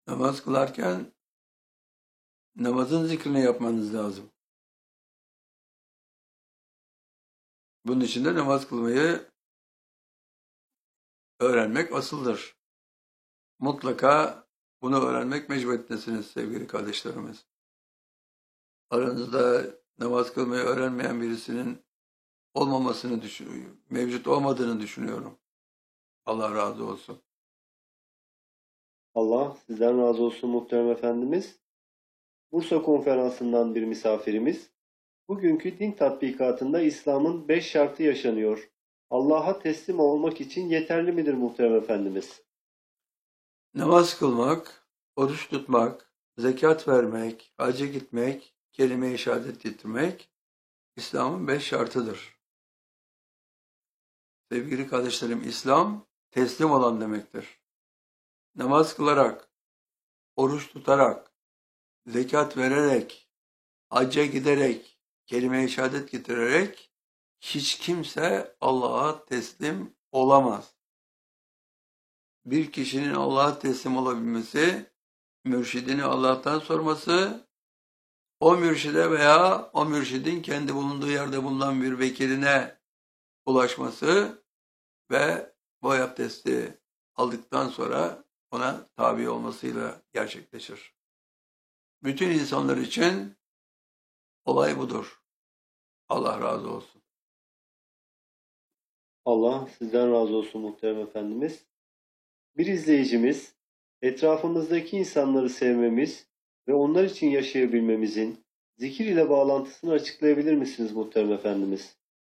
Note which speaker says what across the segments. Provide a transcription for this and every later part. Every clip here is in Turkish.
Speaker 1: Namaz kılarken namazın zikrini yapmanız lazım. Bunun için de namaz kılmayı öğrenmek asıldır. Mutlaka bunu öğrenmek mecburiyetindesiniz sevgili kardeşlerimiz. Aranızda namaz kılmayı öğrenmeyen birisinin mevcut olmadığını düşünüyorum. Allah razı olsun.
Speaker 2: Allah sizden razı olsun muhterem efendimiz. Bursa konferansından bir misafirimiz. Bugünkü din tatbikatında İslam'ın 5 şartı yaşanıyor. Allah'a teslim olmak için yeterli midir muhterem efendimiz?
Speaker 1: Namaz kılmak, oruç tutmak, zekat vermek, hacca gitmek, kelime-i şehadet getirmek İslam'ın 5 şartıdır. Sevgili kardeşlerim, İslam teslim olan demektir. Namaz kılarak, oruç tutarak, zekat vererek, hacca giderek, kelime-i şehadet getirerek hiç kimse Allah'a teslim olamaz. Bir kişinin Allah'a teslim olabilmesi, mürşidini Allah'tan sorması, o mürşide veya o mürşidin kendi bulunduğu yerde bulunan bir vekiline ulaşması ve bu abdesti aldıktan sonra ona tabi olmasıyla gerçekleşir. Bütün insanlar için olay budur. Allah razı olsun.
Speaker 2: Allah sizden razı olsun muhterem efendimiz. Bir izleyicimiz, etrafımızdaki insanları sevmemiz ve onlar için yaşayabilmemizin zikir ile bağlantısını açıklayabilir misiniz muhterem efendimiz?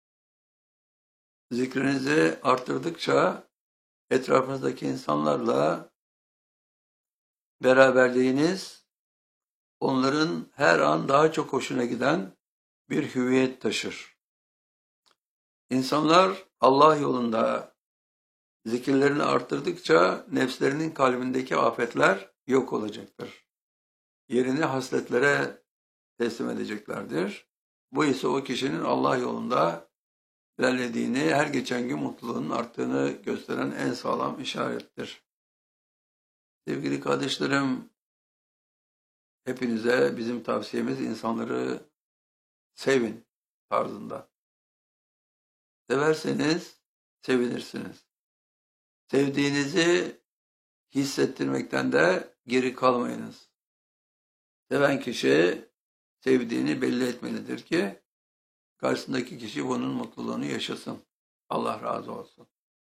Speaker 1: Zikrinizi arttırdıkça etrafınızdaki insanlarla beraberliğiniz onların her an daha çok hoşuna giden bir hüviyet taşır. İnsanlar Allah yolunda zikirlerini arttırdıkça nefslerinin kalbindeki afetler yok olacaktır. Yerini hasletlere teslim edeceklerdir. Bu ise o kişinin Allah yolunda ilerlediğini, her geçen gün mutluluğunun arttığını gösteren en sağlam işarettir. Sevgili kardeşlerim, hepinize bizim tavsiyemiz insanları sevin tarzında. Severseniz sevinirsiniz. Sevdiğinizi hissettirmekten de geri kalmayınız. Seven kişi sevdiğini belli etmelidir ki karşısındaki kişi bunun mutluluğunu yaşasın. Allah razı olsun.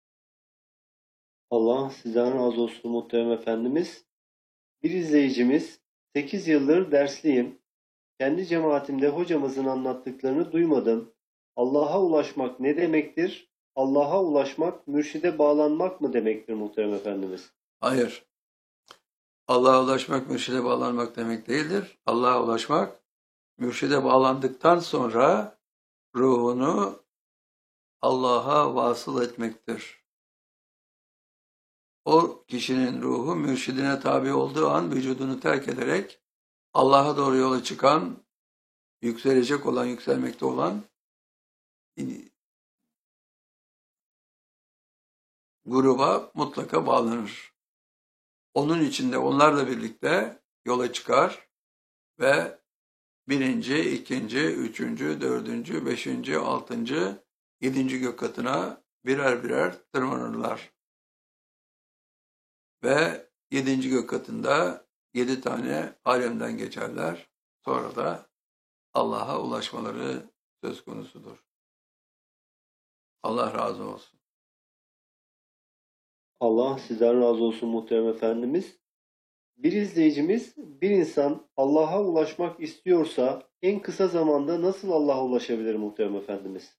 Speaker 2: Allah sizden razı olsun muhterem efendimiz. Bir izleyicimiz, 8 yıldır dersliyim. Kendi cemaatimde hocamızın anlattıklarını duymadım. Allah'a ulaşmak ne demektir? Allah'a ulaşmak, mürşide bağlanmak mı demektir muhterem efendimiz?
Speaker 1: Hayır. Allah'a ulaşmak mürşide bağlanmak demek değildir. Allah'a ulaşmak mürşide bağlandıktan sonra ruhunu Allah'a vasıl etmektir. O kişinin ruhu mürşidine tabi olduğu an vücudunu terk ederek Allah'a doğru yola çıkan, yükselecek olan, yükselmekte olan gruba mutlaka bağlanır. Onun içinde onlarla birlikte yola çıkar ve birinci, ikinci, üçüncü, dördüncü, beşinci, altıncı, yedinci gök katına birer birer tırmanırlar. Ve yedinci gök katında 7 tane alemden geçerler. Sonra da Allah'a ulaşmaları söz konusudur. Allah razı olsun.
Speaker 2: Allah sizden razı olsun muhterem efendimiz. Bir izleyicimiz, bir insan Allah'a ulaşmak istiyorsa en kısa zamanda nasıl Allah'a ulaşabilir muhterem efendimiz?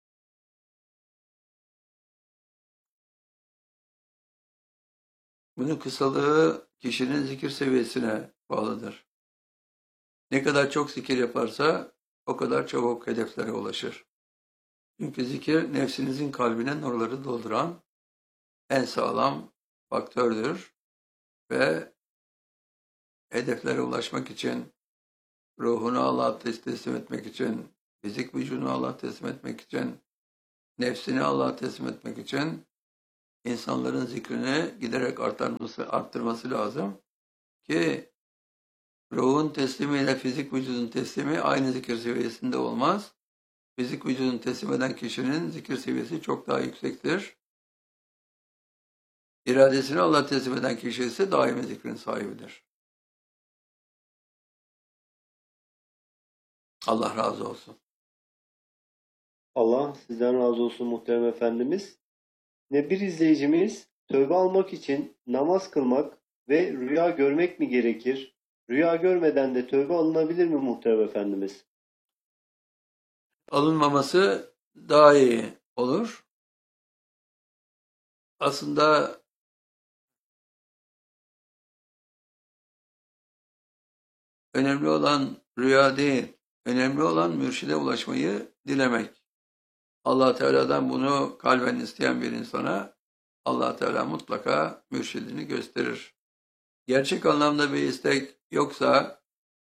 Speaker 1: Bunun kısalığı kişinin zikir seviyesine bağlıdır. Ne kadar çok zikir yaparsa o kadar çabuk hedeflere ulaşır. Çünkü zikir nefsinizin kalbine nurları dolduran en sağlam faktördür ve hedeflere ulaşmak için, ruhunu Allah'a teslim etmek için, fizik vücudunu Allah'a teslim etmek için, nefsini Allah'a teslim etmek için insanların zikrini giderek arttırması lazım. Ki ruhun teslimi ile fizik vücudun teslimi aynı zikir seviyesinde olmaz. Fizik vücudun teslim eden kişinin zikir seviyesi çok daha yüksektir. İradesini Allah teslim eden kişi ise daimi zikrin sahibidir. Allah razı olsun.
Speaker 2: Allah sizden razı olsun muhterem efendimiz. Ne bir izleyicimiz tövbe almak için namaz kılmak ve rüya görmek mi gerekir? Rüya görmeden de tövbe alınabilir mi muhterem efendimiz?
Speaker 1: Alınmaması daha iyi olur. Aslında önemli olan rüya değil, önemli olan mürşide ulaşmayı dilemek. Allah Teala'dan bunu kalben isteyen bir insana Allah Teala mutlaka mürşidini gösterir. Gerçek anlamda bir istek yoksa,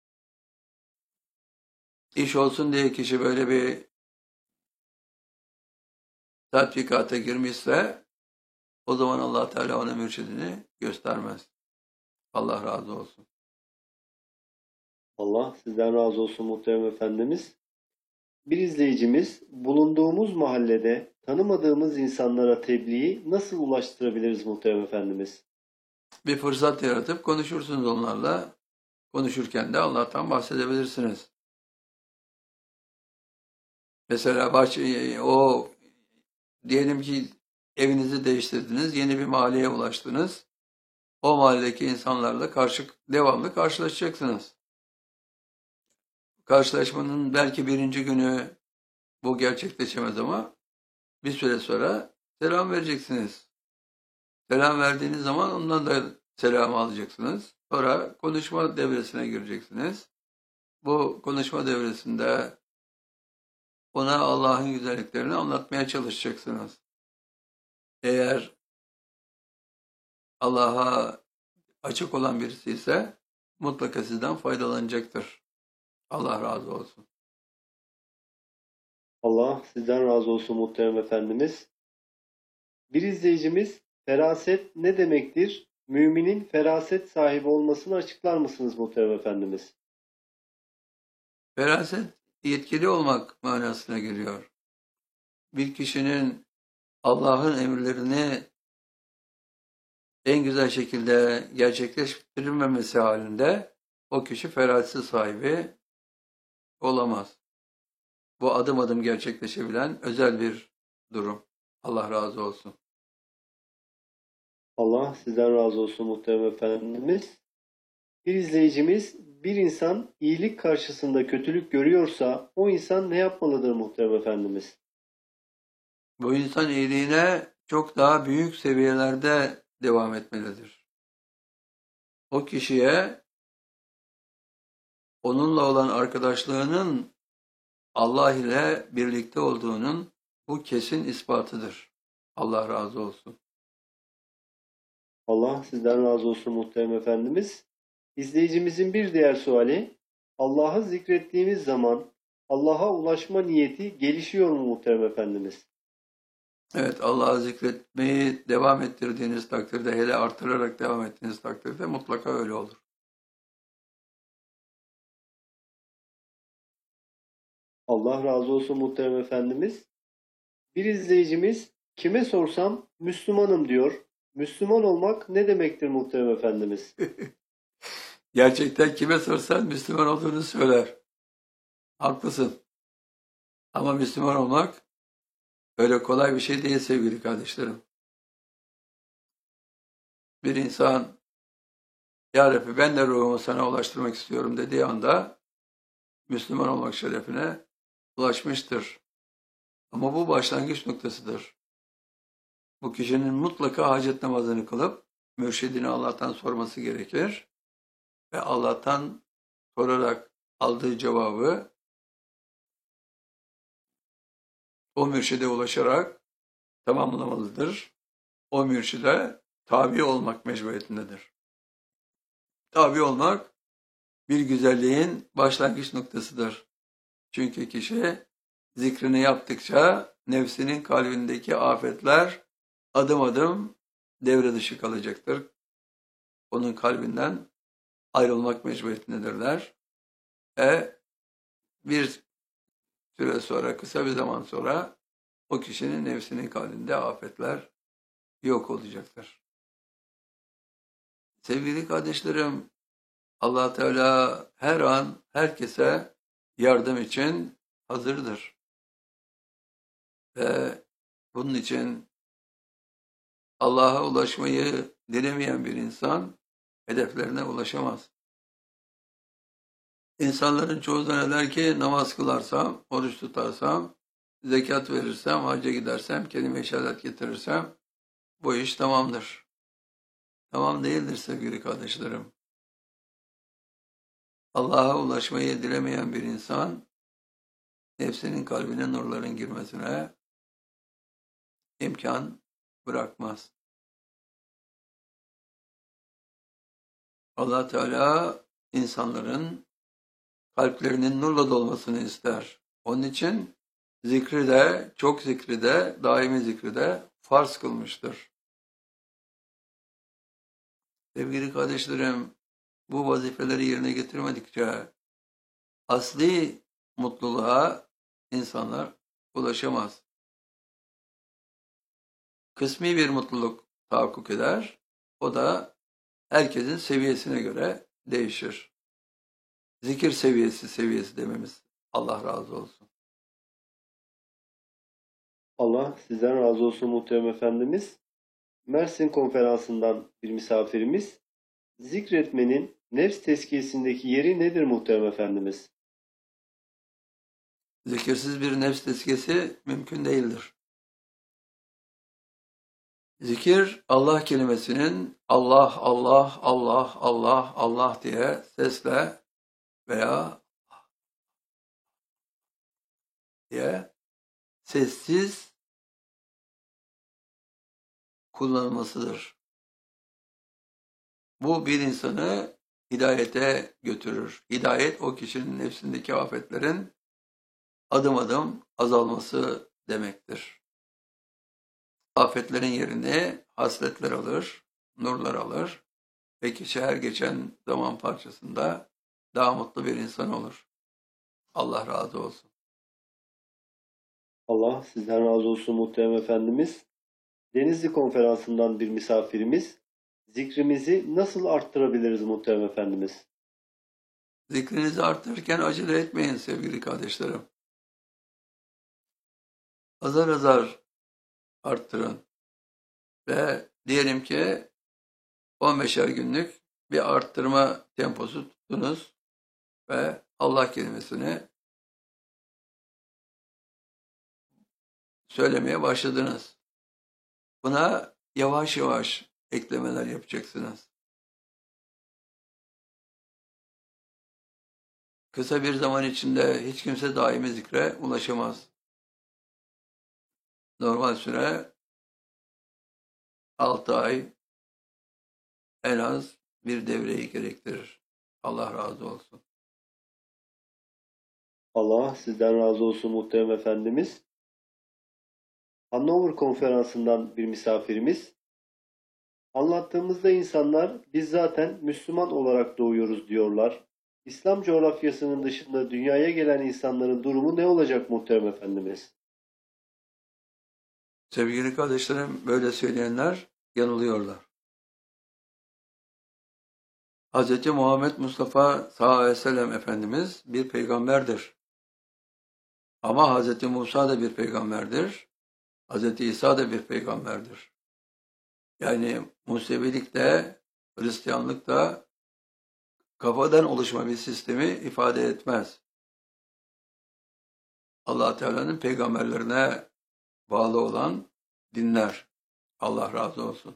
Speaker 1: iş olsun diye kişi böyle bir tatbikata girmişse, o zaman Allah Teala ona mürşidini göstermez. Allah razı olsun.
Speaker 2: Allah sizden razı olsun muhterem efendimiz. Bir izleyicimiz bulunduğumuz mahallede tanımadığımız insanlara tebliği nasıl ulaştırabiliriz muhterem efendimiz?
Speaker 1: Bir fırsat yaratıp konuşursunuz onlarla. Konuşurken de Allah'tan bahsedebilirsiniz. Mesela diyelim ki evinizi değiştirdiniz, yeni bir mahalleye ulaştınız. O mahalledeki insanlarla devamlı karşılaşacaksınız. Karşılaşmanın belki birinci günü bu gerçekleşemez ama bir süre sonra selam vereceksiniz. Selam verdiğiniz zaman ondan da selam alacaksınız. Sonra konuşma devresine gireceksiniz. Bu konuşma devresinde ona Allah'ın güzelliklerini anlatmaya çalışacaksınız. Eğer Allah'a açık olan birisi ise mutlaka sizden faydalanacaktır. Allah razı olsun.
Speaker 2: Allah sizden razı olsun muhterem efendimiz. Bir izleyicimiz feraset ne demektir? Müminin feraset sahibi olmasını açıklar mısınız muhterem efendimiz?
Speaker 1: Feraset yetkili olmak manasına geliyor. Bir kişinin Allah'ın emirlerini en güzel şekilde gerçekleştirilmemesi halinde o kişi feraset sahibi olamaz. Bu adım adım gerçekleşebilen özel bir durum. Allah razı olsun.
Speaker 2: Allah sizden razı olsun muhterem efendimiz. Bir izleyicimiz, bir insan iyilik karşısında kötülük görüyorsa o insan ne yapmalıdır muhterem efendimiz?
Speaker 1: Bu insan iyiliğine çok daha büyük seviyelerde devam etmelidir. O kişiye onunla olan arkadaşlığının Allah ile birlikte olduğunun bu kesin ispatıdır. Allah razı olsun.
Speaker 2: Allah sizden razı olsun muhterem efendimiz. İzleyicimizin bir diğer suali, Allah'ı zikrettiğimiz zaman Allah'a ulaşma niyeti gelişiyor mu muhterem efendimiz?
Speaker 1: Evet, Allah'ı zikretmeyi devam ettirdiğiniz takdirde, hele artırarak devam ettiğiniz takdirde mutlaka öyle olur.
Speaker 2: Allah razı olsun muhterem efendimiz. Bir izleyicimiz, kime sorsam Müslümanım diyor. Müslüman olmak ne demektir muhterem efendimiz?
Speaker 1: Gerçekten kime sorsan Müslüman olduğunu söyler. Haklısın. Ama Müslüman olmak öyle kolay bir şey değil sevgili kardeşlerim. Bir insan, Ya Rabbi ben de ruhumu sana ulaştırmak istiyorum dediği anda Müslüman olmak şerefine ulaşmıştır. Ama bu başlangıç noktasıdır. Bu kişinin mutlaka hacet namazını kılıp mürşidini Allah'tan sorması gerekir. Ve Allah'tan sorarak aldığı cevabı o mürşide ulaşarak tamamlamalıdır. O mürşide tabi olmak mecburiyetindedir. Tabi olmak bir güzelliğin başlangıç noktasıdır. Çünkü kişi zikrini yaptıkça nefsinin kalbindeki afetler adım adım devre dışı kalacaktır. Onun kalbinden ayrılmak mecburiyetindedirler. Bir süre sonra, kısa bir zaman sonra o kişinin nefsinin kalbinde afetler yok olacaktır. Sevgili kardeşlerim, Allah Teala her an herkese yardım için hazırdır. Ve bunun için Allah'a ulaşmayı dilemeyen bir insan hedeflerine ulaşamaz. İnsanların çoğu zanneder ki namaz kılarsam, oruç tutarsam, zekat verirsem, hacca gidersem, kelime-i şehadet getirirsem bu iş tamamdır. Tamam değildir sevgili kardeşlerim. Allah'a ulaşmayı dilemeyen bir insan nefsinin kalbine nurların girmesine imkan bırakmaz. Allah Teala insanların kalplerinin nurla dolmasını ister. Onun için zikri de, çok zikri de, daimi zikri de farz kılmıştır. Sevgili kardeşlerim, bu vazifeleri yerine getirmedikçe asli mutluluğa insanlar ulaşamaz. Kısmi bir mutluluk tahakkuk eder. O da herkesin seviyesine göre değişir. Zikir seviyesi dememiz. Allah razı olsun.
Speaker 2: Allah sizden razı olsun muhterem efendimiz. Mersin konferansından bir misafirimiz. Zikretmenin nefs tezkiyesindeki yeri nedir muhterem efendimiz?
Speaker 1: Zikirsiz bir nefs tezkiyesi mümkün değildir. Zikir Allah kelimesinin Allah, Allah, Allah, Allah, Allah diye sesle veya diye sessiz kullanılmasıdır. Bu bir insanı hidayete götürür. Hidayet o kişinin nefsindeki afetlerin adım adım azalması demektir. Afetlerin yerini hasletler alır, nurlar alır ve kişi her geçen zaman parçasında daha mutlu bir insan olur. Allah razı olsun.
Speaker 2: Allah sizden razı olsun muhterem efendimiz. Denizli konferansından bir misafirimiz. Zikrimizi nasıl arttırabiliriz muhterem efendimiz?
Speaker 1: Zikrinizi arttırırken acele etmeyin sevgili kardeşlerim. Azar azar arttırın. Ve diyelim ki 15'er günlük bir arttırma temposu tuttunuz ve Allah kelimesini söylemeye başladınız. Buna yavaş yavaş eklemeler yapacaksınız. Kısa bir zaman içinde hiç kimse daimi zikre ulaşamaz. Normal süre 6 ay en az bir devreyi gerektirir. Allah razı olsun.
Speaker 2: Allah sizden razı olsun muhterem efendimiz. Hannover konferansından bir misafirimiz. Anlattığımızda insanlar biz zaten Müslüman olarak doğuyoruz diyorlar. İslam coğrafyasının dışında dünyaya gelen insanların durumu ne olacak muhterem efendimiz?
Speaker 1: Sevgili kardeşlerim, böyle söyleyenler yanılıyorlar. Hz. Muhammed Mustafa sallallahu aleyhi ve sellem Efendimiz bir peygamberdir. Ama Hz. Musa da bir peygamberdir. Hz. İsa da bir peygamberdir. Yani Musevilik de, Hristiyanlık da kafadan oluşma bir sistemi ifade etmez. Allah Teala'nın peygamberlerine bağlı olan dinler. Allah razı olsun.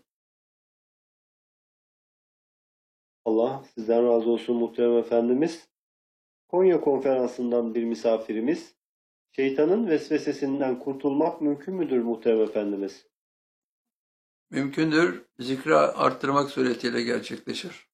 Speaker 2: Allah sizden razı olsun muhterem efendimiz. Konya konferansından bir misafirimiz. Şeytanın vesvesesinden kurtulmak mümkün müdür muhterem efendimiz?
Speaker 1: Mümkündür, zikri arttırmak suretiyle gerçekleşir.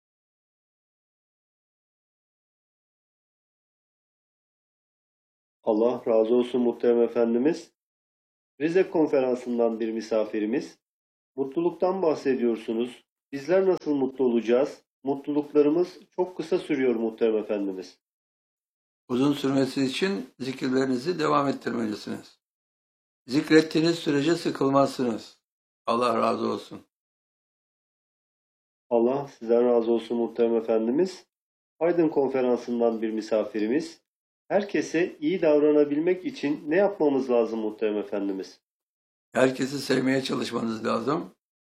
Speaker 2: Allah razı olsun muhterem efendimiz. Rize konferansından bir misafirimiz. Mutluluktan bahsediyorsunuz. Bizler nasıl mutlu olacağız? mutluluklarımız çok kısa sürüyor muhterem efendimiz.
Speaker 1: Uzun sürmesi için zikirlerinizi devam ettirmelisiniz. Zikrettiğiniz sürece sıkılmazsınız. Allah razı olsun.
Speaker 2: Allah sizden razı olsun muhterem efendimiz. Aydın Konferansı'ndan bir misafirimiz. Herkese iyi davranabilmek için ne yapmamız lazım muhterem efendimiz?
Speaker 1: Herkesi sevmeye çalışmanız lazım.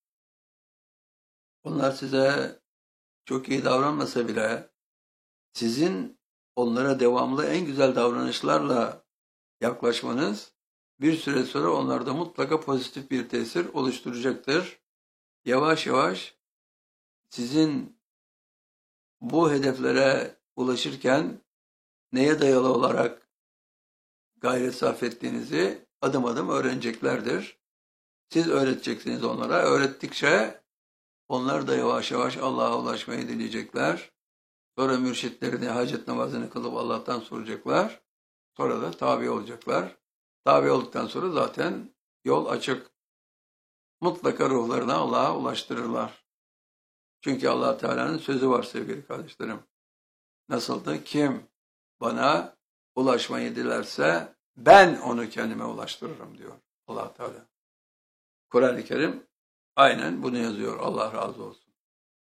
Speaker 1: Onlar size çok iyi davranmasa bile sizin onlara devamlı en güzel davranışlarla yaklaşmanız bir süre sonra onlarda mutlaka pozitif bir tesir oluşturacaktır. Yavaş yavaş sizin bu hedeflere ulaşırken neye dayalı olarak gayret sarf ettiğinizi adım adım öğreneceklerdir. Siz öğreteceksiniz onlara. Öğrettikçe onlar da yavaş yavaş Allah'a ulaşmayı dileyecekler. Sonra mürşitlerine hacet namazını kılıp Allah'tan soracaklar. Sonra da tabi olacaklar. Tabi olduktan sonra zaten yol açık. Mutlaka ruhlarını Allah'a ulaştırırlar. Çünkü Allah Teala'nın sözü var sevgili kardeşlerim. Nasıldı? Kim bana ulaşmayı dilerse ben onu kendime ulaştırırım diyor Allah Teala. Kur'an-ı Kerim aynen bunu yazıyor. Allah razı olsun.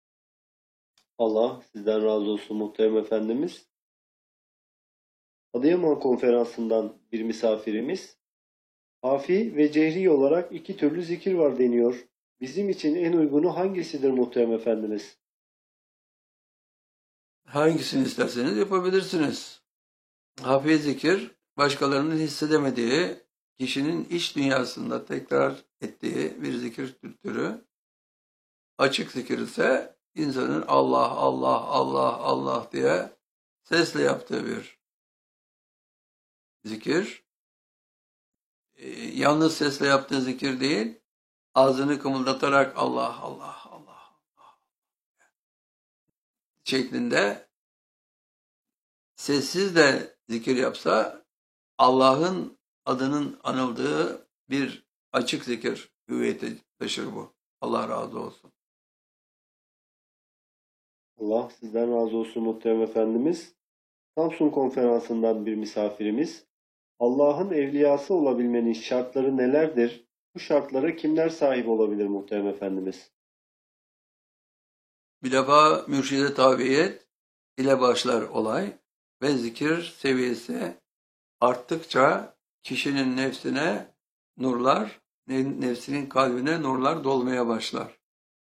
Speaker 2: Allah sizden razı olsun muhterem efendimiz. Adıyaman Konferansı'ndan bir misafirimiz. Hafi ve cehri olarak iki türlü zikir var deniyor. Bizim için en uygunu hangisidir muhterem efendimiz?
Speaker 1: Hangisini isterseniz yapabilirsiniz. Hafi zikir, başkalarının hissedemediği, kişinin iç dünyasında tekrar ettiği bir zikir türü. Açık zikir ise insanın Allah, Allah, Allah, Allah diye sesle yaptığı bir zikir. Yalnız sesle yaptığı zikir değil, ağzını kımıldatarak Allah, Allah, Allah, Allah şeklinde sessiz de zikir yapsa Allah'ın adının anıldığı bir açık zikir hüviyeti taşır bu. Allah razı olsun.
Speaker 2: Allah sizden razı olsun muhterem efendimiz. Samsun Konferansı'ndan bir misafirimiz. Allah'ın evliyası olabilmenin şartları nelerdir? Bu şartlara kimler sahip olabilir muhterem efendimiz?
Speaker 1: Bir defa mürşide tabiyet ile başlar olay ve zikir seviyesi arttıkça kişinin nefsine nurlar, nefsinin kalbine nurlar dolmaya başlar.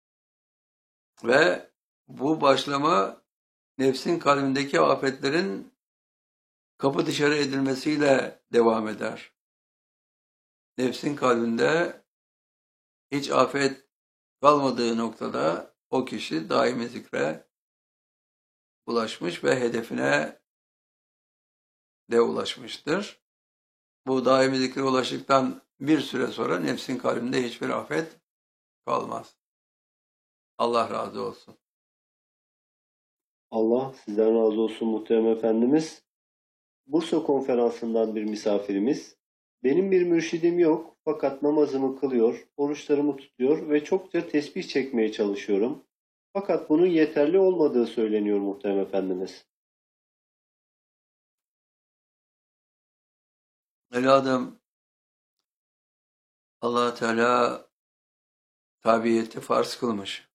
Speaker 1: Ve bu başlama nefsin kalbindeki afetlerin kapı dışarı edilmesiyle devam eder. Nefsin kalbinde hiç afet kalmadığı noktada o kişi daimi zikre ulaşmış ve hedefine de ulaşmıştır. Bu daimi zikre ulaştıktan bir süre sonra nefsin kalbinde hiçbir afet kalmaz. Allah razı olsun.
Speaker 2: Allah sizden razı olsun muhterem efendimiz. Bursa Konferansı'ndan bir misafirimiz. Benim bir mürşidim yok fakat namazımı kılıyor, oruçlarımı tutuyor ve çokça tesbih çekmeye çalışıyorum. Fakat bunun yeterli olmadığı söyleniyor muhterem efendimiz.
Speaker 1: Evladım, Allah Teala tabiyeti farz kılmış.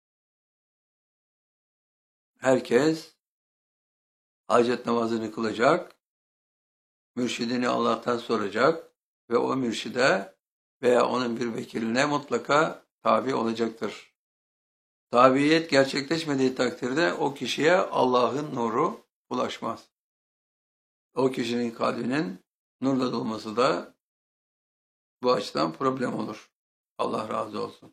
Speaker 1: Herkes hacet namazını kılacak, mürşidini Allah'tan soracak ve o mürşide veya onun bir vekiline mutlaka tabi olacaktır. Tabiyet gerçekleşmediği takdirde o kişiye Allah'ın nuru ulaşmaz. O kişinin kalbinin nurla dolması da bu açıdan problem olur. Allah razı olsun.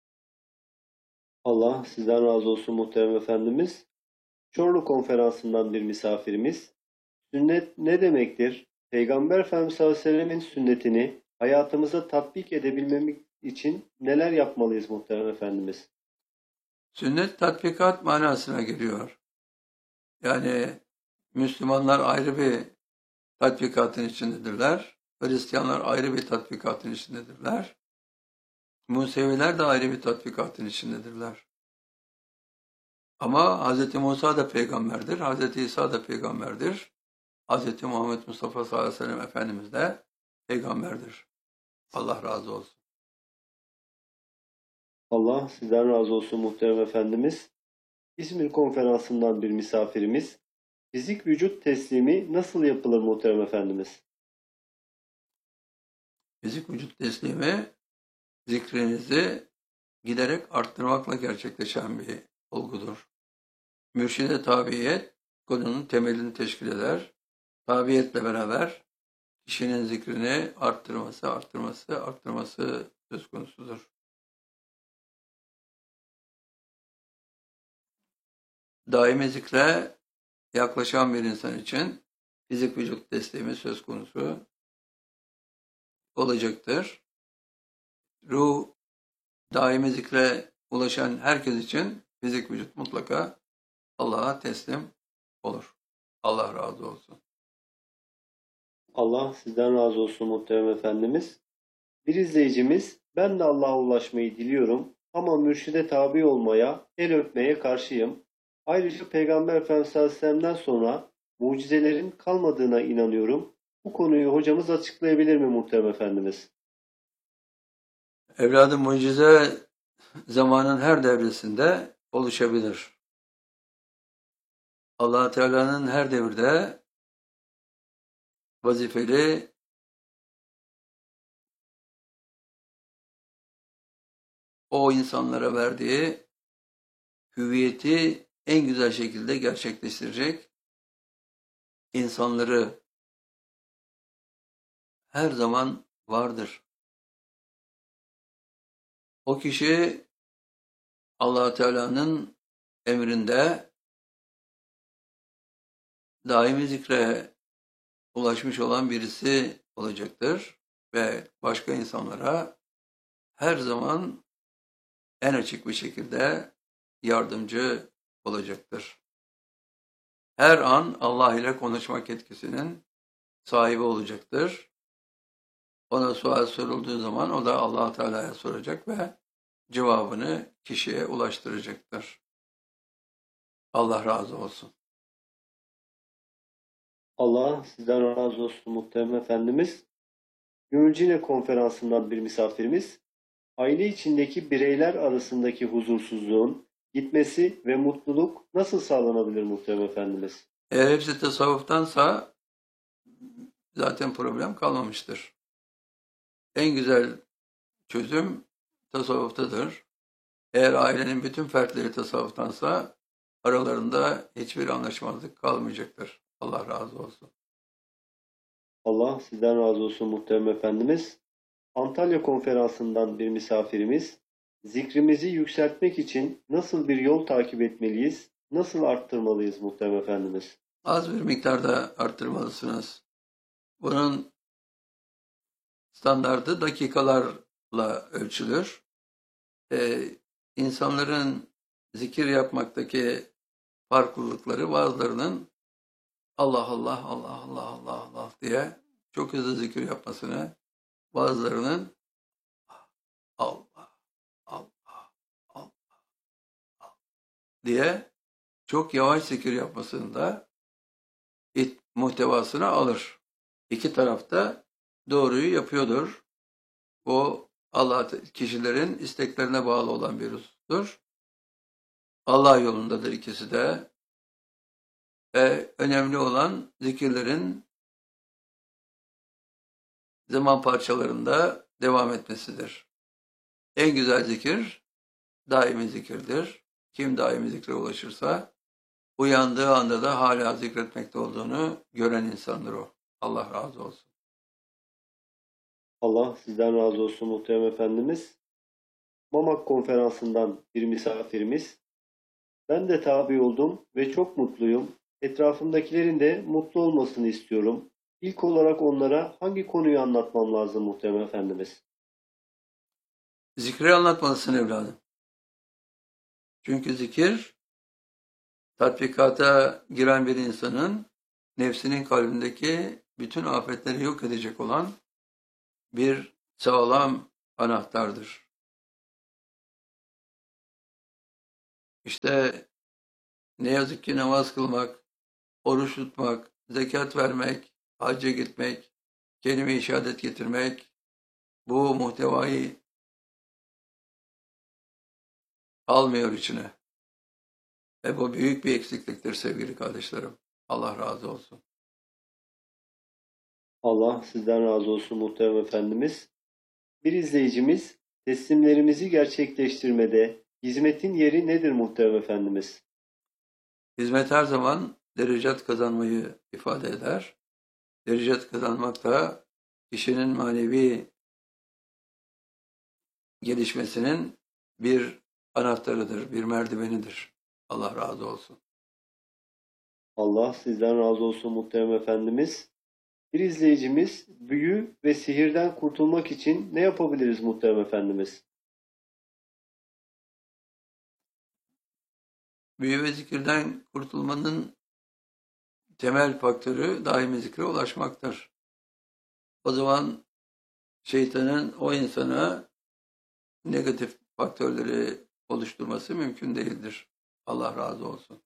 Speaker 2: Allah sizden razı olsun muhterem efendimiz. Çorlu Konferansı'ndan bir misafirimiz. Sünnet ne demektir? Peygamber Efendimiz sallallahu aleyhi ve sellemin sünnetini hayatımıza tatbik edebilmemiz için neler yapmalıyız muhterem efendimiz?
Speaker 1: Sünnet tatbikat manasına geliyor. Yani Müslümanlar ayrı bir tatbikatın içindedirler. Hristiyanlar ayrı bir tatbikatın içindedirler. Museviler de ayrı bir tatbikatın içindedirler. Ama Hz. Musa da peygamberdir, Hz. İsa da peygamberdir. Hz. Muhammed Mustafa sallallahu aleyhi ve sellem Efendimiz de peygamberdir. Allah razı olsun.
Speaker 2: Allah sizden razı olsun muhterem efendimiz. İzmir konferansından bir misafirimiz. Fizik vücut teslimi nasıl yapılır muhterem efendimiz?
Speaker 1: Fizik vücut teslimi zikrinizi giderek arttırmakla gerçekleşen bir olgudur. Mürşide tabiyet konunun temelini teşkil eder. Tabiyetle beraber kişinin zikrini arttırması söz konusudur. Daimi zikre yaklaşan bir insan için fizik vücut teslimi söz konusu olacaktır. Ruh daimi zikre ulaşan herkes için fizik vücut mutlaka Allah'a teslim olur. Allah razı olsun.
Speaker 2: Allah sizden razı olsun muhterem efendimiz. Bir izleyicimiz, ben de Allah'a ulaşmayı diliyorum ama mürşide tabi olmaya, el öpmeye karşıyım. Ayrıca Peygamber Efendimiz sallallahu aleyhi ve sellem'den sonra mucizelerin kalmadığına inanıyorum. Bu konuyu hocamız açıklayabilir mi muhterem efendimiz?
Speaker 1: Evladım, mucize zamanın her devresinde oluşabilir. Allah Teala'nın her devirde vazifeli o insanlara verdiği hüviyeti en güzel şekilde gerçekleştirecek insanları her zaman vardır. O kişi Allah Teala'nın emrinde daimi zikre ulaşmış olan birisi olacaktır ve başka insanlara her zaman en açık bir şekilde yardımcı olacaktır. Her an Allah ile konuşmak yetkisinin sahibi olacaktır. Ona sual sorulduğu zaman o da Allah Teala'ya soracak ve cevabını kişiye ulaştıracaktır. Allah razı olsun.
Speaker 2: Allah sizden razı olsun muhterem efendimiz. Gümülcine konferansından bir misafirimiz. Aile içindeki bireyler arasındaki huzursuzluğun gitmesi ve mutluluk nasıl sağlanabilir muhterem efendimiz?
Speaker 1: Eğer hepsi tasavvuftansa zaten problem kalmamıştır. En güzel çözüm tasavvuftadır. Eğer ailenin bütün fertleri tasavvuftansa aralarında hiçbir anlaşmazlık kalmayacaktır. Allah razı olsun.
Speaker 2: Allah sizden razı olsun muhterem efendimiz. Antalya konferansından bir misafirimiz. Zikrimizi yükseltmek için nasıl bir yol takip etmeliyiz? Nasıl arttırmalıyız muhterem efendimiz?
Speaker 1: Az bir miktarda arttırmalısınız. Bunun standardı dakikalarla ölçülür. İnsanların zikir yapmaktaki farklılıkları, bazılarının Allah Allah Allah Allah Allah Allah diye çok hızlı zikir yapmasını, bazılarının Allah Allah Allah diye çok yavaş zikir yapmasını da muhtevasına alır. İki tarafta doğruyu yapıyordur. Bu Allah kişilerin isteklerine bağlı olan bir husustur. Allah yolundadır ikisi de. Ve önemli olan zikirlerin zaman parçalarında devam etmesidir. En güzel zikir daimi zikirdir. Kim daimi zikre ulaşırsa uyandığı anda da hala zikretmekte olduğunu gören insandır o. Allah razı olsun.
Speaker 2: Allah sizden razı olsun muhterem efendimiz. Mamak konferansından bir misafirimiz. Ben de tabi oldum ve çok mutluyum. Etrafımdakilerin de mutlu olmasını istiyorum. İlk olarak onlara hangi konuyu anlatmam lazım muhterem efendimiz?
Speaker 1: Zikri anlatmalısın evladım. Çünkü zikir tatbikata giren bir insanın nefsinin kalbindeki bütün afetleri yok edecek olan bir sağlam anahtardır. İşte Ne yazık ki namaz kılmak, oruç tutmak, zekat vermek, hacca gitmek, kelime-i şehadet getirmek bu muhtevayı almıyor içine. Ve bu büyük bir eksikliktir sevgili kardeşlerim. Allah razı olsun.
Speaker 2: Allah sizden razı olsun muhterem efendimiz. Bir izleyicimiz teslimlerimizi gerçekleştirmede hizmetin yeri nedir muhterem efendimiz?
Speaker 1: Hizmet her zaman derecat kazanmayı ifade eder. Derecat kazanmak da kişinin manevi gelişmesinin bir anahtarıdır, bir merdivenidir. Allah razı olsun.
Speaker 2: Allah sizden razı olsun muhterem efendimiz. Bir izleyicimiz büyü ve sihirden kurtulmak için ne yapabiliriz muhterem efendimiz?
Speaker 1: Büyü ve zikirden kurtulmanın temel faktörü daimi zikre ulaşmaktır. O zaman şeytanın o insana negatif faktörleri oluşturması mümkün değildir. Allah razı olsun.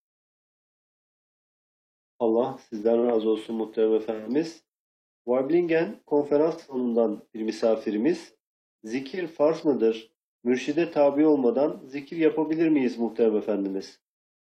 Speaker 2: Allah sizden razı olsun muhterem efendimiz. Waiblingen konferans salonundan bir misafirimiz. Zikir farz mıdır? Mürşide tabi olmadan zikir yapabilir miyiz muhterem efendimiz?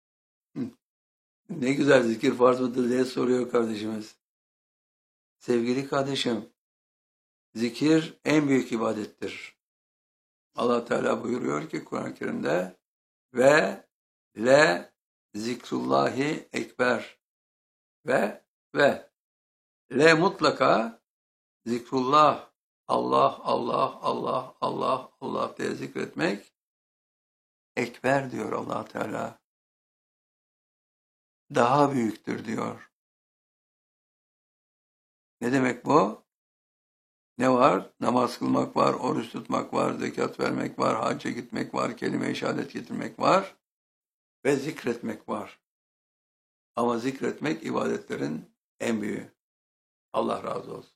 Speaker 1: Ne güzel zikir farz mıdır diye soruyor kardeşimiz. Sevgili kardeşim, zikir en büyük ibadettir. Allah Teala buyuruyor ki Kur'an-ı Kerim'de ve le zikrullahi ekber ve le mutlaka zikrullah Allah Allah Allah Allah Allah diye zikretmek ekber diyor Allah Teala. Daha büyüktür diyor. Ne demek bu? Ne var? Namaz kılmak var, oruç tutmak var, zekat vermek var, hacca gitmek var, kelime-i şehadet getirmek var ve zikretmek var. Ama zikretmek ibadetlerin en büyüğü. Allah razı olsun.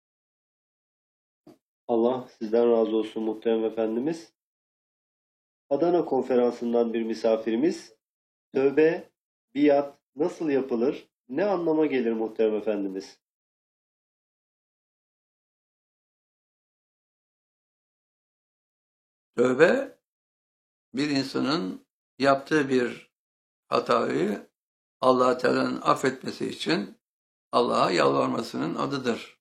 Speaker 2: Allah sizden razı olsun muhterem efendimiz. Adana konferansından bir misafirimiz. Tövbe, biat nasıl yapılır? Ne anlama gelir muhterem efendimiz?
Speaker 1: Tövbe, bir insanın yaptığı bir hatayı Allah Teala'nın affetmesi için Allah'a yalvarmasının adıdır.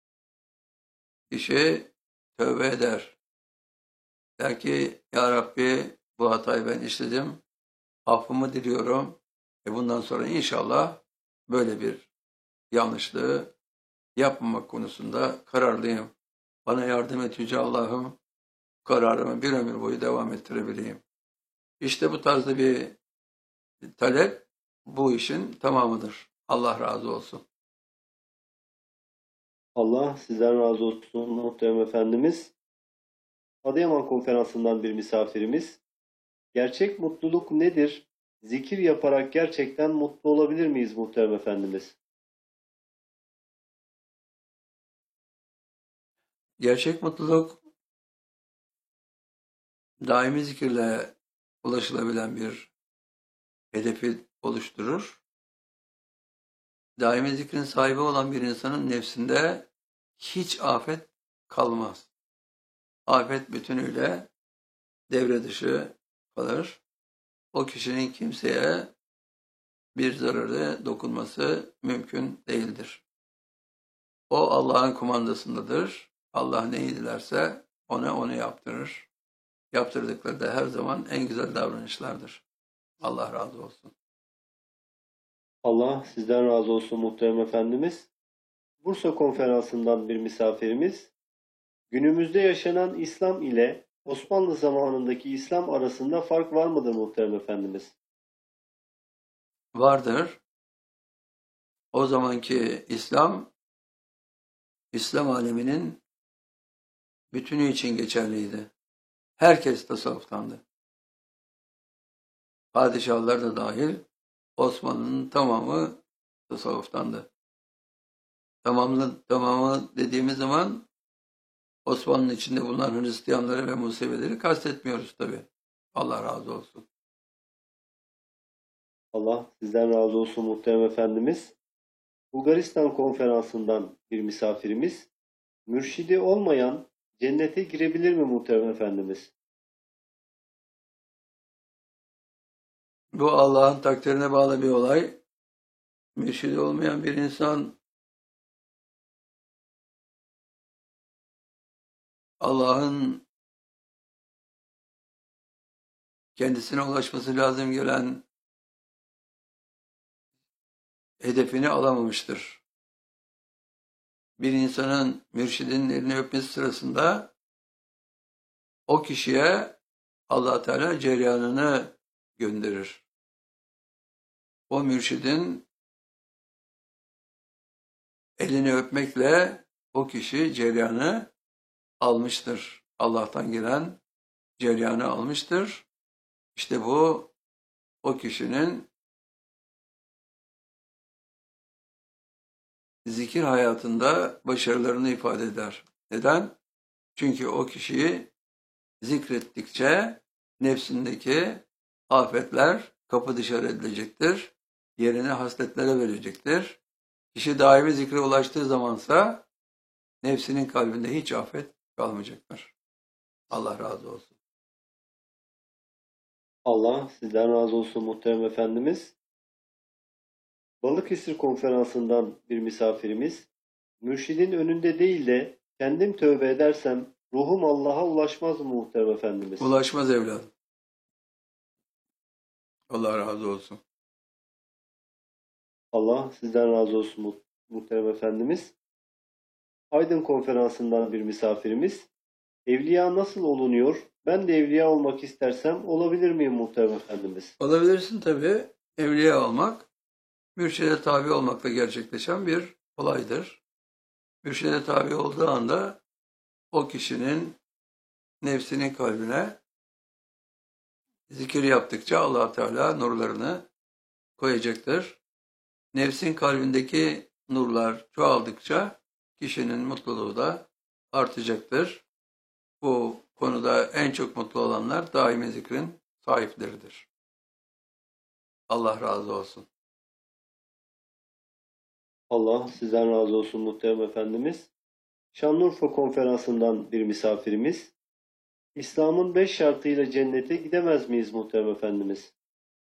Speaker 1: Kişi tövbe eder. Der ki, Ya Rabbi bu hatayı ben işledim, affımı diliyorum. Bundan sonra inşallah böyle bir yanlışlığı yapmamak konusunda kararlıyım. Bana yardım et Yüce Allah'ım, kararımı bir ömür boyu devam ettirebileyim. İşte bu tarzda bir talep bu işin tamamıdır. Allah razı olsun.
Speaker 2: Allah sizden razı olsun muhterem efendimiz. Adıyaman konferansından bir misafirimiz. Gerçek mutluluk nedir? Zikir yaparak gerçekten mutlu olabilir miyiz muhterem efendimiz?
Speaker 1: Gerçek mutluluk daimi zikirle ulaşılabilen bir hedefi oluşturur. Daimi zikrin sahibi olan bir insanın nefsinde hiç afet kalmaz. Afet bütünüyle devre dışı kalır. O kişinin kimseye bir zararı dokunması mümkün değildir. O Allah'ın kumandasındadır. Allah neyi dilerse ona onu yaptırır. Yaptırdıkları da her zaman en güzel davranışlardır. Allah razı olsun.
Speaker 2: Allah sizden razı olsun muhterem efendimiz. Bursa konferansından bir misafirimiz. Günümüzde yaşanan İslam ile Osmanlı zamanındaki İslam arasında fark var mıdır muhterem efendimiz?
Speaker 1: Vardır. O zamanki İslam aleminin bütünü için geçerliydi. Herkes tasavvuftandı. Padişahlar da dahil Osmanlı'nın tamamı tasavvuftandı. Tamamı dediğimiz zaman Osmanlı'nın içinde bulunan Hristiyanları ve Musevileri kastetmiyoruz tabi. Allah razı olsun.
Speaker 2: Allah sizden razı olsun muhterem efendimiz. Bulgaristan konferansından bir misafirimiz. Mürşidi olmayan cennete girebilir mi muhterem efendimiz?
Speaker 1: Bu Allah'ın takdirine bağlı bir olay. Mürşidi olmayan bir insan Allah'ın kendisine ulaşması lazım gelen hedefini alamamıştır. Bir insanın mürşidinin elini öpmesi sırasında o kişiye Allah Teala cereyanını gönderir. O mürşidin elini öpmekle o kişi cereyanı almıştır. Allah'tan gelen cereyanı almıştır. İşte bu o kişinin zikir hayatında başarılarını ifade eder. Neden? Çünkü o kişiyi zikrettikçe nefsindeki afetler kapı dışarı edilecektir. Yerini hasletlere verecektir. Kişi daimi zikre ulaştığı zamansa nefsinin kalbinde hiç afet kalmayacaktır. Allah razı olsun.
Speaker 2: Allah sizden razı olsun muhterem efendimiz. Balıkesir konferansından bir misafirimiz. Mürşidin önünde değil de kendim tövbe edersem ruhum Allah'a ulaşmaz mı muhterem efendimiz?
Speaker 1: Ulaşmaz evladım. Allah razı olsun.
Speaker 2: Allah sizden razı olsun muhterem efendimiz. Aydın konferansından bir misafirimiz. Evliya nasıl olunuyor? Ben de evliya olmak istersem olabilir miyim muhterem efendimiz?
Speaker 1: Olabilirsin tabii. Evliya olmak, mürşide tabi olmakla gerçekleşen bir olaydır. Mürşide tabi olduğu anda o kişinin nefsinin kalbine zikir yaptıkça Allah Teala nurlarını koyacaktır. Nefsin kalbindeki nurlar çoğaldıkça kişinin mutluluğu da artacaktır. Bu konuda en çok mutlu olanlar daimi zikrin sahipleridir. Allah razı olsun.
Speaker 2: Allah sizden razı olsun muhterem efendimiz. Şanlıurfa konferansından bir misafirimiz. İslam'ın 5 şartıyla cennete gidemez miyiz muhterem efendimiz?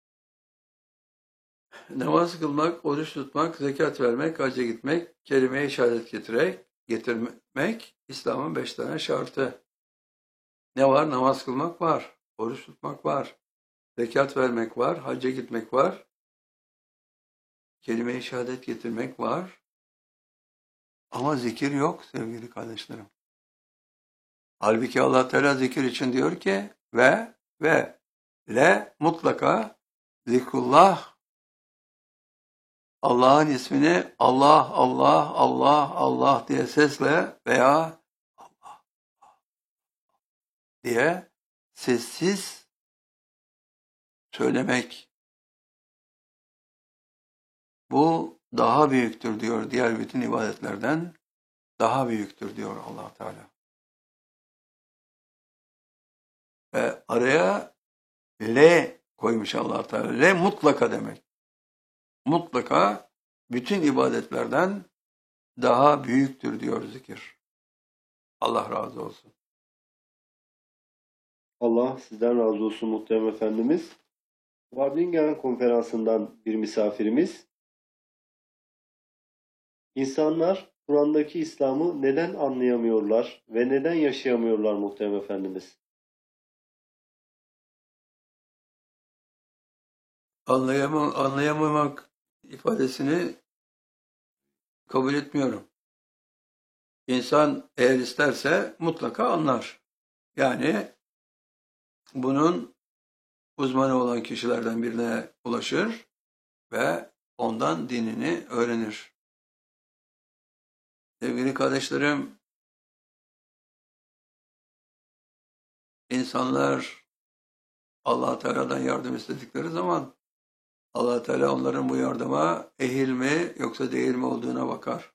Speaker 1: Namaz kılmak, oruç tutmak, zekat vermek, hacca gitmek, kelime-i şehadet getirmek İslam'ın 5 tane şartı. Ne var? Namaz kılmak var, oruç tutmak var, zekat vermek var, hacca gitmek var, kelime-i şehadet getirmek var. Ama zikir yok sevgili kardeşlerim. Halbuki Allah Teala zikir için diyor ki ve mutlaka zikrullah, Allah'ın ismini Allah, Allah, Allah, Allah diye sesle veya Allah diye sessiz söylemek. Bu daha büyüktür diyor, diğer bütün ibadetlerden daha büyüktür diyor Allah Teala. Ve araya le koymuş Allah Teala. Le mutlaka demek. Mutlaka bütün ibadetlerden daha büyüktür diyor zikir. Allah razı olsun.
Speaker 2: Allah sizden razı olsun muhterem efendimiz. Wardingen konferansından bir misafirimiz. İnsanlar Kur'an'daki İslam'ı neden anlayamıyorlar ve neden yaşayamıyorlar muhterem efendimiz?
Speaker 1: Anlayamamak ifadesini kabul etmiyorum. İnsan eğer isterse mutlaka anlar. Yani bunun uzmanı olan kişilerden birine ulaşır ve ondan dinini öğrenir. Sevgili kardeşlerim, insanlar Allah Teala'dan yardım istedikleri zaman Allah Teala onların bu yardıma ehil mi yoksa değil mi olduğuna bakar.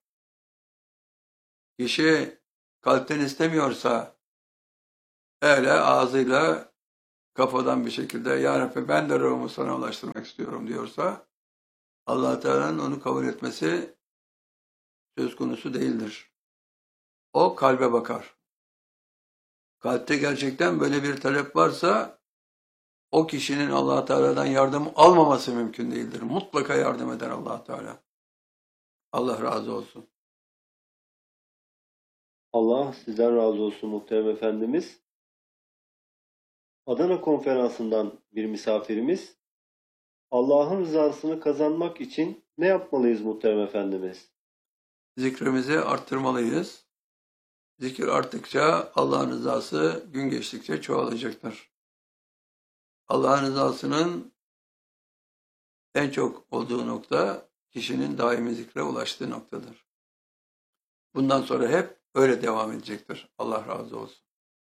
Speaker 1: Kişi kalpten istemiyorsa öyle ağzıyla kafadan bir şekilde Ya Rabbi ben de ruhumu sana ulaştırmak istiyorum diyorsa Allah Teala'nın onu kabul etmesi söz konusu değildir. O kalbe bakar. Kalpte gerçekten böyle bir talep varsa o kişinin Allah Teala'dan yardım almaması mümkün değildir. Mutlaka yardım eder Allah Teala. Allah razı olsun.
Speaker 2: Allah sizden razı olsun muhterem efendimiz. Adana konferansından bir misafirimiz. Allah'ın rızasını kazanmak için ne yapmalıyız muhterem efendimiz?
Speaker 1: Zikrimizi arttırmalıyız. Zikir arttıkça Allah'ın rızası gün geçtikçe çoğalacaktır. Allah'ın rızasının en çok olduğu nokta kişinin daimi zikre ulaştığı noktadır. Bundan sonra hep öyle devam edecektir. Allah razı olsun.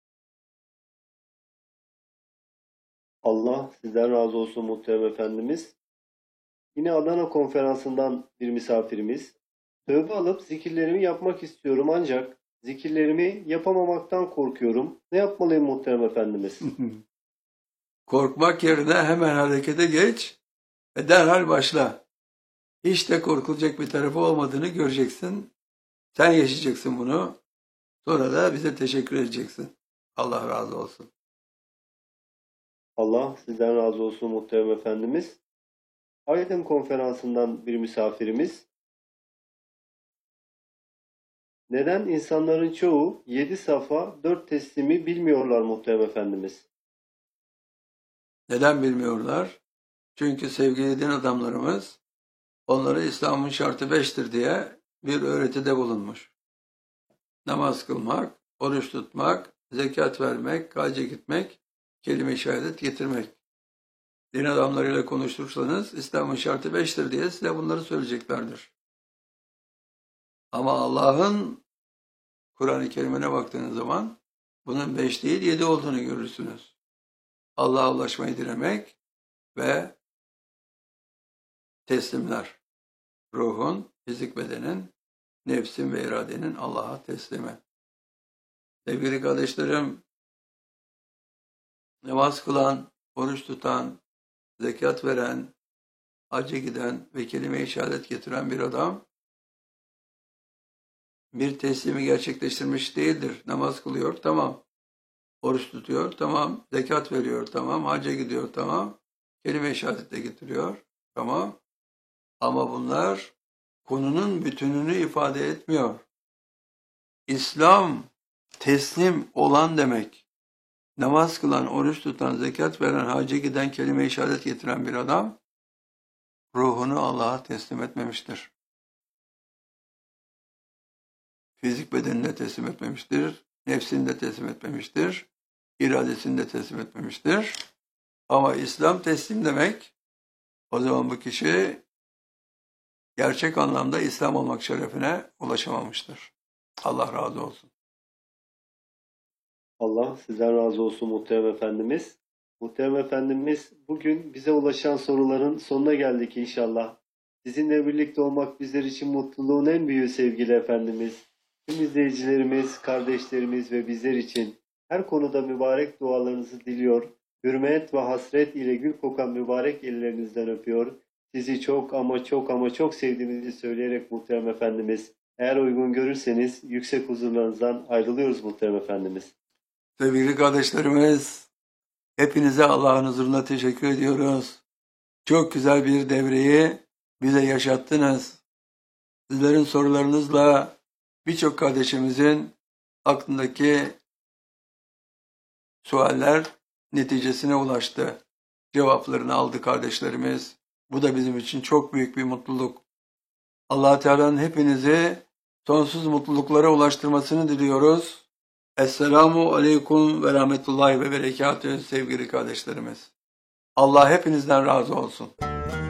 Speaker 2: Allah sizden razı olsun muhterem efendimiz. Yine Adana konferansından bir misafirimiz. Tövbe alıp zikirlerimi yapmak istiyorum ancak zikirlerimi yapamamaktan korkuyorum. Ne yapmalıyım muhterem efendimiz?
Speaker 1: Korkmak yerine hemen harekete geç ve derhal başla. Hiç de korkulacak bir tarafı olmadığını göreceksin. Sen yaşayacaksın bunu. Sonra da bize teşekkür edeceksin. Allah razı olsun.
Speaker 2: Allah sizden razı olsun muhterem efendimiz. Aydın konferansından bir misafirimiz. Neden insanların çoğu 7 safa 4 teslimi bilmiyorlar muhterem efendimiz?
Speaker 1: Neden bilmiyorlar? Çünkü sevgili din adamlarımız onları İslam'ın şartı 5'tir diye bir öğretide bulunmuş. Namaz kılmak, oruç tutmak, zekat vermek, hacca gitmek, kelime-i şehadet getirmek. Din adamlarıyla konuşursanız İslam'ın şartı 5'tir diye size bunları söyleyeceklerdir. Ama Allah'ın Kur'an-ı Kerim'ine baktığınız zaman bunun 5 değil 7 olduğunu görürsünüz. Allah'a ulaşmayı dilemek ve teslimler. Ruhun, fizik bedenin, nefsin ve iradenin Allah'a teslimi. Sevgili kardeşlerim, namaz kılan, oruç tutan, zekat veren, hacca giden ve kelime-i şehadet getiren bir adam bir teslimi gerçekleştirmiş değildir. Namaz kılıyor, tamam. Oruç tutuyor, tamam. Zekat veriyor, tamam. Hacca gidiyor, tamam. Kelime-i şehadet de getiriyor, tamam. Ama bunlar konunun bütününü ifade etmiyor. İslam teslim olan demek. Namaz kılan, oruç tutan, zekat veren, hacca giden, kelime-i şehadet getiren bir adam ruhunu Allah'a teslim etmemiştir. Fizik bedenine teslim etmemiştir. Nefsini de teslim etmemiştir. İradesini de teslim etmemiştir. Ama İslam teslim demek, o zaman bu kişi gerçek anlamda İslam olmak şerefine ulaşamamıştır. Allah razı olsun.
Speaker 2: Allah sizden razı olsun muhterem efendimiz. Muhterem efendimiz, bugün bize ulaşan soruların sonuna geldik inşallah. Sizinle birlikte olmak bizler için mutluluğun en büyüğü sevgili efendimiz. Tüm izleyicilerimiz, kardeşlerimiz ve bizler için her konuda mübarek dualarınızı diliyor. Hürmet ve hasret ile gül kokan mübarek ellerinizden öpüyor. Sizi çok ama çok ama çok sevdiğimizi söyleyerek muhterem efendimiz, eğer uygun görürseniz yüksek huzurlarınızdan ayrılıyoruz muhterem efendimiz.
Speaker 1: Sevgili kardeşlerimiz, hepinize Allah'ın huzurunda teşekkür ediyoruz. Çok güzel bir devreyi bize yaşattınız. Sizlerin sorularınızla birçok kardeşimizin aklındaki sualler neticesine ulaştı. Cevaplarını aldı kardeşlerimiz. Bu da bizim için çok büyük bir mutluluk. Allah Teala'nın hepinizi sonsuz mutluluklara ulaştırmasını diliyoruz. Esselamu aleyküm ve rahmetullahi ve berekatühü sevgili kardeşlerimiz. Allah hepinizden razı olsun.